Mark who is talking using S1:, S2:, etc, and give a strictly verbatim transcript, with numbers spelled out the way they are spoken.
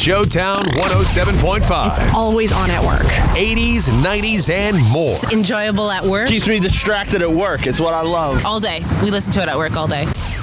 S1: Showtown one oh seven point five.
S2: It's always on at work.
S1: eighties, nineties, and more.
S3: It's enjoyable at work.
S4: Keeps me distracted at work. It's what I love.
S3: All day. We listen to it at work all day.